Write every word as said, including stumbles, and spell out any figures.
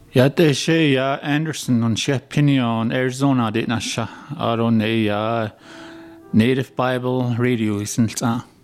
Ja, det är ja Anderson och Chepinion, Arizona det är nasha. Aron är ja Native Bible Radio i sin